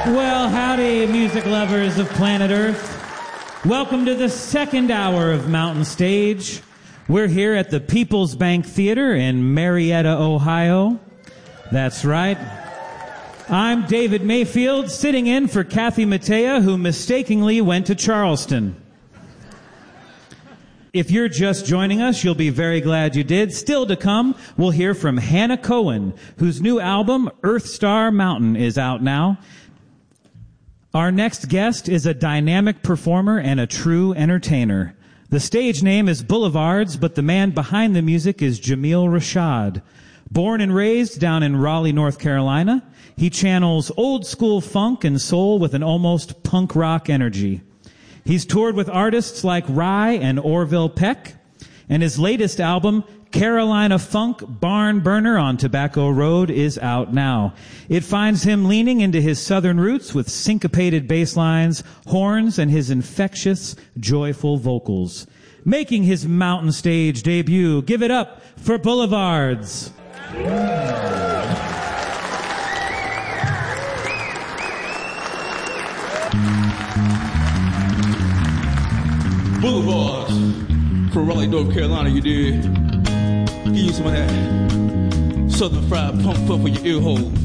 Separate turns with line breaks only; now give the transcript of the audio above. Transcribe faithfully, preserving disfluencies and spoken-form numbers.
Well, howdy, music lovers of planet Earth. Welcome to the second hour of Mountain Stage. We're here at the People's Bank Theater in Marietta, Ohio. That's right. I'm David Mayfield, sitting in for Kathy Mattea, who mistakenly went to Charleston. If you're just joining us, you'll be very glad you did. Still to come, we'll hear from Hannah Cohen, whose new album, Earth Star Mountain, is out now. Our next guest is a dynamic performer and a true entertainer. The stage name is Boulevards, but the man behind the music is Jamil Rashad. Born and raised down in Raleigh, North Carolina, he channels old school funk and soul with an almost punk rock energy. He's toured with artists like Rye and Orville Peck, and his latest album, Carolina Funk Barn Burner on Tobacco Road, is out now. It finds him leaning into his southern roots with syncopated bass lines, horns, and his infectious, joyful vocals. Making his Mountain Stage debut, give it up for Boulevards.
Boulevards from Raleigh, North Carolina, you did. Give you some of that Southern fried pump fun for your ear hole.